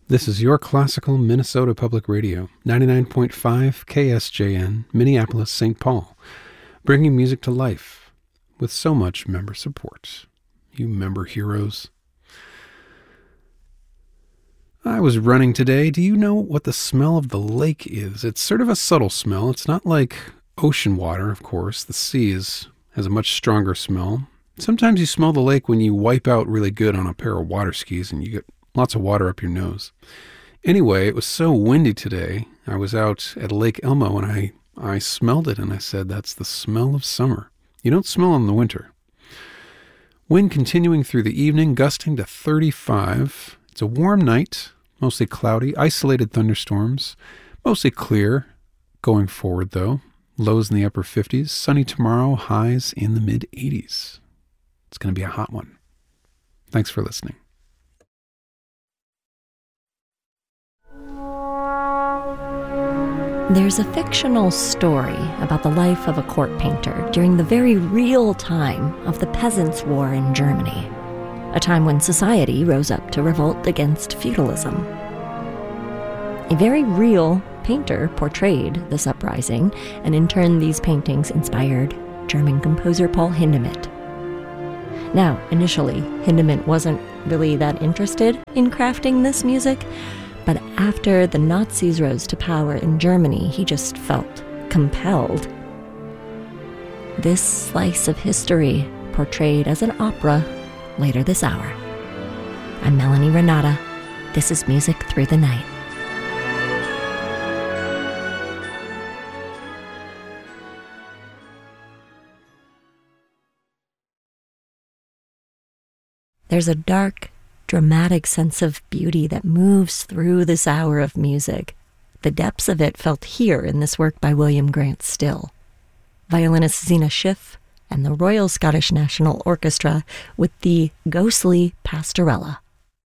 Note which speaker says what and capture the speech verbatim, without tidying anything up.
Speaker 1: This is your classical Minnesota Public Radio, ninety-nine point five K S J N, Minneapolis, Saint Paul, bringing music to life with so much member support. You member heroes. I was running today. Do you know what the smell of the lake is? It's sort of a subtle smell. It's not like ocean water, of course. The sea is, has a much stronger smell. Sometimes you smell the lake when you wipe out really good on a pair of water skis and you get lots of water up your nose. Anyway, it was so windy today. I was out at Lake Elmo and I, I smelled it and I said, that's the smell of summer. You don't smell it in the winter. Wind continuing through the evening, gusting to thirty-five. It's a warm night, mostly cloudy, isolated thunderstorms, mostly clear. Going forward, though, lows in the upper fifties, sunny tomorrow, highs in the mid-eighties. It's going to be a hot one. Thanks for listening.
Speaker 2: There's a fictional story about the life of a court painter during the very real time of the Peasants' War in Germany, a time when society rose up to revolt against feudalism. A very real painter portrayed this uprising, and in turn these paintings inspired German composer Paul Hindemith. Now, initially, Hindemith wasn't really that interested in crafting this music, but after the Nazis rose to power in Germany, he just felt compelled. This slice of history portrayed as an opera later this hour. I'm Melanie Renata. This is Music Through the Night. There's a dark, dramatic sense of beauty that moves through this hour of music. The depths of it felt here in this work by William Grant Still. Violinist Zena Schiff and the Royal Scottish National Orchestra with the ghostly Pastorella.